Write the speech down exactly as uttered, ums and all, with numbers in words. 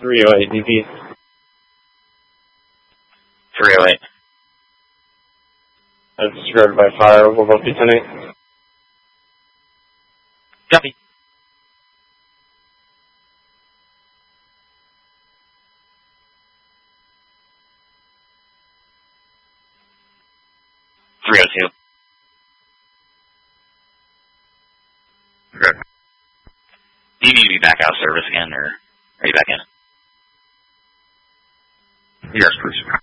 three oh eight, D P. three oh eight. That's described by fire, over above ten eight. Copy. three oh two. Okay. Do you need to be back out of service again, or are you back in? Yes, please.